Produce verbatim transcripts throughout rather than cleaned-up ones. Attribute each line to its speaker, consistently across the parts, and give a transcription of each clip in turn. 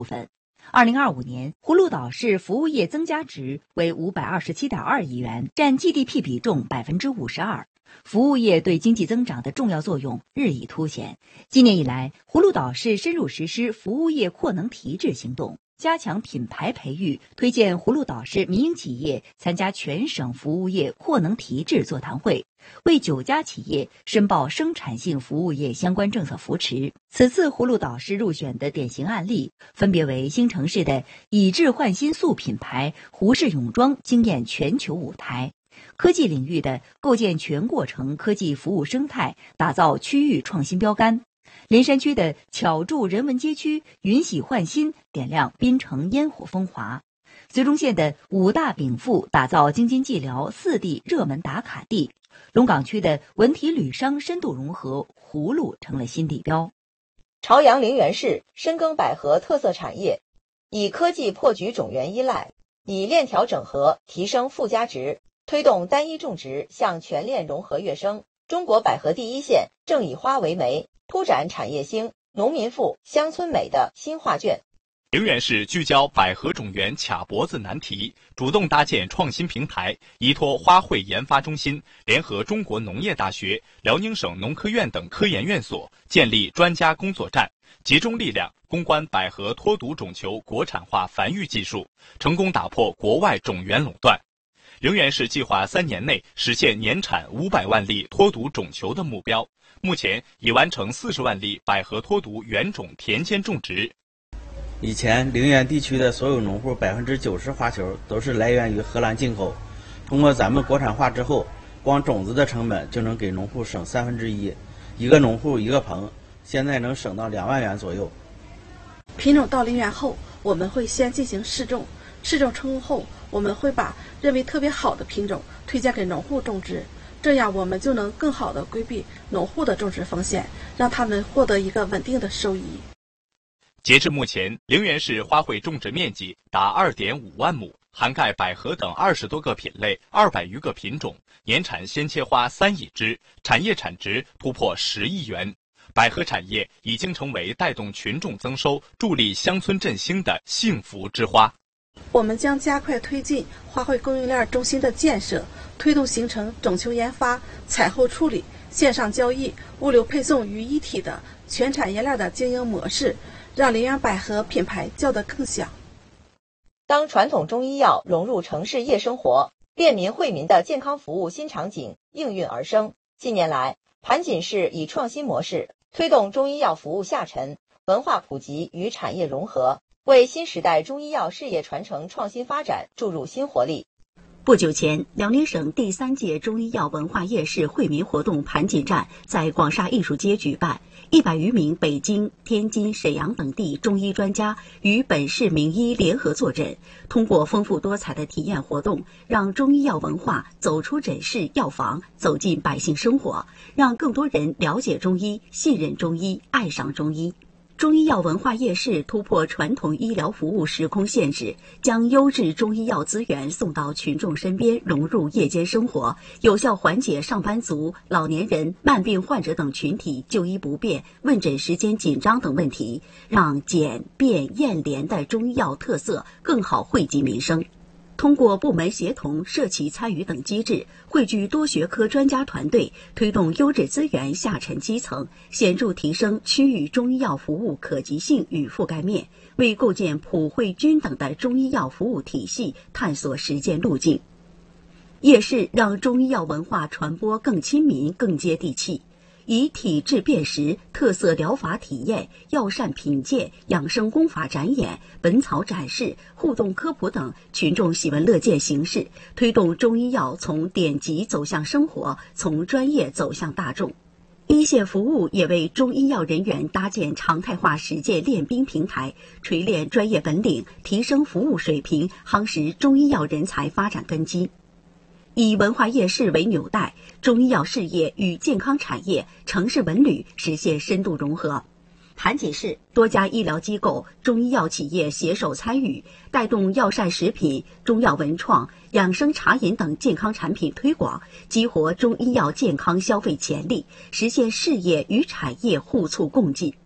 Speaker 1: 部分。二零二五年，葫芦岛市服务业增加值为五百二十七点二亿元，占 G D P 比重百分之五十二。服务业对经济增长的重要作用日益凸显。今年以来，葫芦岛市深入实施服务业扩能提质行动，加强品牌培育，推荐葫芦岛市民营企业参加全省服务业扩能提质座谈会，为九家企业申报生产性服务业相关政策扶持。此次葫芦岛市入选的典型案例，分别为新城市的以质换新素品牌胡氏泳装惊艳全球舞台，科技领域的构建全过程科技服务生态，打造区域创新标杆。连山区的巧筑人文街区云洗焕新，点亮滨城烟火风华。绥中县的五大禀赋打造京津冀辽四地热门打卡地。龙岗区的文体旅商深度融合，葫芦成了新地标。
Speaker 2: 朝阳陵园市深耕百合特色产业，以科技破局种源依赖，以链条整合提升附加值，推动单一种植向全链融合跃升。中国百合第一线正以花为媒，铺展产业兴、农民富、乡村美的新画卷。
Speaker 3: 陵园市聚焦百合种源卡脖子难题，主动搭建创新平台，依托花卉研发中心，联合中国农业大学、辽宁省农科院等科研院所，建立专家工作站，集中力量攻关百合脱毒种球国产化繁育技术，成功打破国外种源垄断。陵园市计划三年内实现年产五百万粒脱毒种球的目标，目前已完成四十万粒百合脱毒原种田间种植。
Speaker 4: 以前陵园地区的所有农户百分之九十花球都是来源于荷兰进口，通过咱们国产化之后，光种子的成本就能给农户省三分之一，一个农户一个棚，现在能省到两万元左右。
Speaker 5: 品种到陵园后，我们会先进行试种，试种成功后，我们会把认为特别好的品种推荐给农户种植，这样我们就能更好地规避农户的种植风险，让他们获得一个稳定的收益。
Speaker 3: 截至目前，陵园市花卉种植面积达 二点五万亩，涵盖百合等二十多个品类，二百余个品种，年产鲜切花三亿只，产业产值突破十亿元。百合产业已经成为带动群众增收、助力乡村振兴的幸福之花。
Speaker 5: 我们将加快推进花卉供应链中心的建设，推动形成种球研发、采后处理、线上交易、物流配送于一体的全产业链的经营模式，让陵园百合品牌叫得更响。
Speaker 2: 当传统中医药融入城市夜生活，便民惠民的健康服务新场景应运而生。近年来，盘锦市以创新模式推动中医药服务下沉、文化普及与产业融合，为新时代中医药事业传承创新发展注入新活力。
Speaker 1: 不久前，辽宁省第三届中医药文化夜市惠民活动盘锦站在广厦艺术街举办，一百余名北京、天津、沈阳等地中医专家与本市名医联合坐诊，通过丰富多彩的体验活动，让中医药文化走出诊室药房，走进百姓生活，让更多人了解中医、信任中医、爱上中医。中医药文化夜市突破传统医疗服务时空限制，将优质中医药资源送到群众身边，融入夜间生活，有效缓解上班族、老年人、慢病患者等群体就医不便、问诊时间紧张等问题，让简、便、验、联的中医药特色更好惠及民生。通过部门协同、社企参与等机制，汇聚多学科专家团队，推动优质资源下沉基层，显著提升区域中医药服务可及性与覆盖面，为构建普惠均等的中医药服务体系探索实践路径。夜市让中医药文化传播更亲民、更接地气。以体质辨识、特色疗法体验、药膳品鉴、养生功法展演、本草展示、互动科普等群众喜闻乐见形式，推动中医药从典籍走向生活，从专业走向大众。一线服务也为中医药人员搭建常态化实践练兵平台，锤炼专业本领，提升服务水平，夯实中医药人才发展根基。以文化夜市为纽带，中医药事业与健康产业、城市文旅实现深度融合。盘锦市多家医疗机构、中医药企业携手参与，带动药膳食品、中药文创、养生茶饮等健康产品推广，激活中医药健康消费潜力，实现事业与产业互促共进。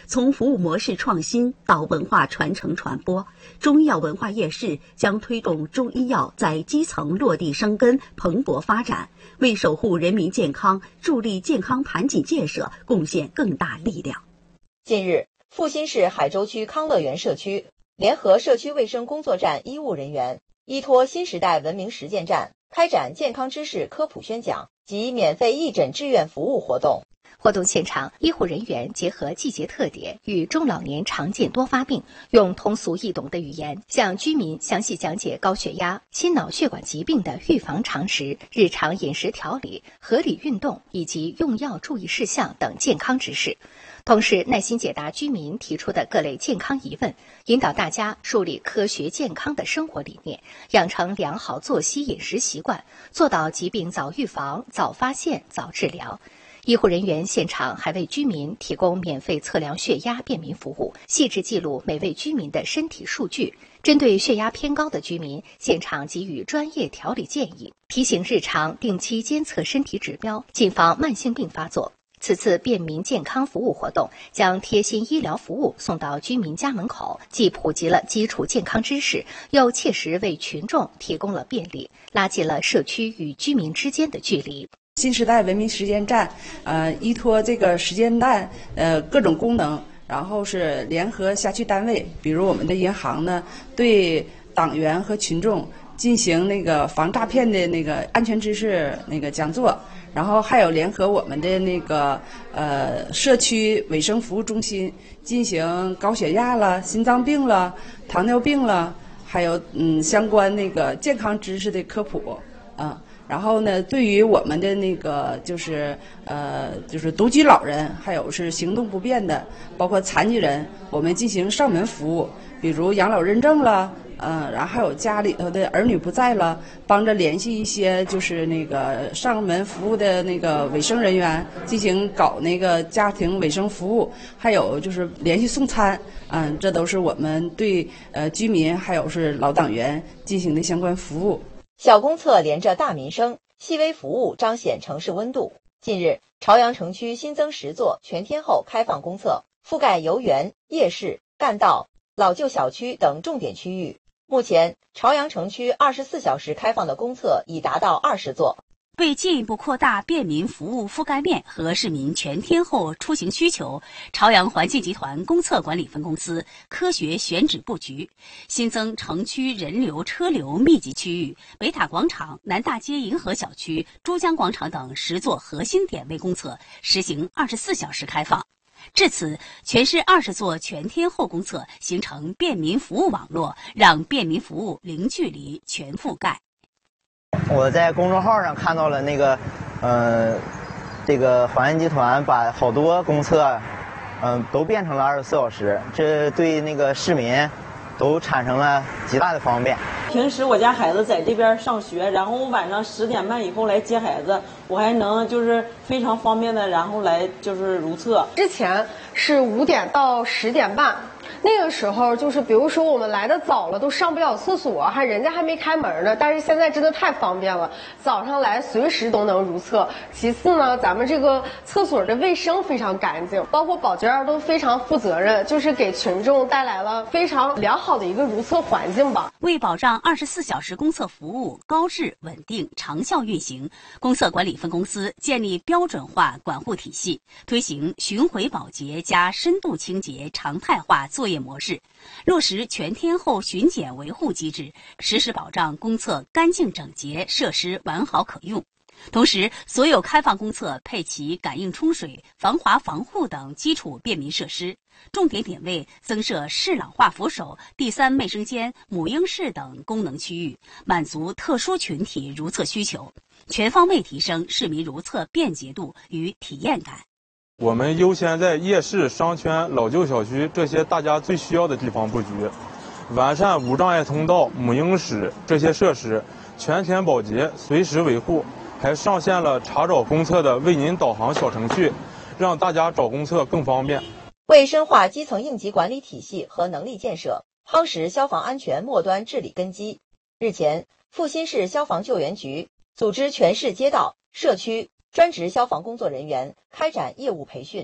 Speaker 1: 从服务模式创新到文化传承传播，中医药文化夜市将推动中医药在基层落地生根、蓬勃发展，为守护人民健康、助力健康盘锦建设贡献更大力量。
Speaker 2: 近日，阜新市海州区康乐园社区联合社区卫生工作站医务人员，依托新时代文明实践站，开展健康知识科普宣讲及免费义诊志愿服务活动。
Speaker 6: 活动现场，医护人员结合季节特点与中老年常见多发病，用通俗易懂的语言向居民详细讲解高血压、心脑血管疾病的预防常识、日常饮食调理、合理运动以及用药注意事项等健康知识。同时耐心解答居民提出的各类健康疑问，引导大家树立科学健康的生活理念，养成良好作息饮食习惯，做到疾病早预防、早发现、早治疗。医护人员现场还为居民提供免费测量血压便民服务，细致记录每位居民的身体数据。针对血压偏高的居民，现场给予专业调理建议，提醒日常定期监测身体指标，谨防慢性病发作。此次便民健康服务活动将贴心医疗服务送到居民家门口，既普及了基础健康知识，又切实为群众提供了便利，拉近了社区与居民之间的距离。
Speaker 7: 新时代文明实践站，呃，依托这个实践站，呃，各种功能，然后是联合辖区单位，比如我们的银行呢，对党员和群众进行那个防诈骗的那个安全知识那个讲座，然后还有联合我们的那个呃社区卫生服务中心进行高血压了、心脏病了、糖尿病了，还有嗯相关那个健康知识的科普，啊。然后呢，对于我们的那个就是呃就是独居老人，还有是行动不便的，包括残疾人，我们进行上门服务，比如养老认证了，嗯、呃，然后还有家里头的儿女不在了，帮着联系一些就是那个上门服务的那个卫生人员，进行搞那个家庭卫生服务，还有就是联系送餐，嗯，这都是我们对呃居民还有是老党员进行的相关服务。
Speaker 2: 小公厕连着大民生，细微服务彰显城市温度。近日，朝阳城区新增十座全天候开放公厕，覆盖游园、夜市、干道、老旧小区等重点区域。目前，朝阳城区二十四小时开放的公厕已达到二十座。
Speaker 1: 为进一步扩大便民服务覆盖面和市民全天候出行需求，朝阳环境集团公厕管理分公司科学选址布局，新增城区人流车流密集区域北塔广场、南大街银河小区、珠江广场等十座核心点位公厕实行二十四小时开放。至此，全市二十座全天候公厕形成便民服务网络，让便民服务零距离全覆盖。
Speaker 8: 我在公众号上看到了那个，呃，这个环境集团把好多公厕，嗯、呃，都变成了二十四小时，这对那个市民都产生了极大的方便。
Speaker 9: 平时我家孩子在这边上学，然后我晚上十点半以后来接孩子，我还能就是非常方便的，然后来就是如厕。
Speaker 10: 之前是五点到十点半。那个时候就是，比如说我们来的早了，都上不了厕所，还人家还没开门呢。但是现在真的太方便了，早上来随时都能如厕。其次呢，咱们这个厕所的卫生非常干净，包括保洁员都非常负责任，就是给群众带来了非常良好的一个如厕环境吧。
Speaker 1: 为保障二十四小时公厕服务高质、稳定、长效运行，公厕管理分公司建立标准化管护体系，推行巡回保洁加深度清洁常态化作业模式，落实全天候巡检维护机制，实时保障公厕干净整洁，设施完好可用。同时，所有开放公厕配齐感应冲水、防滑防护等基础便民设施，重点点位增设适老化扶手、第三卫生间、母婴室等功能区域，满足特殊群体如厕需求，全方位提升市民如厕便捷度与体验感。
Speaker 11: 我们优先在夜市、商圈、老旧小区这些大家最需要的地方布局，完善无障碍通道、母婴室这些设施，全天保洁，随时维护。还上线了查找公厕的为您导航小程序，让大家找公厕更方便。
Speaker 2: 为深化基层应急管理体系和能力建设，夯实消防安全末端治理根基，日前，阜新市消防救援局组织全市街道、社区专职消防工作人员开展业务培训。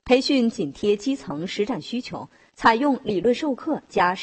Speaker 12: 培训紧贴基层实战需求，采用理论授课加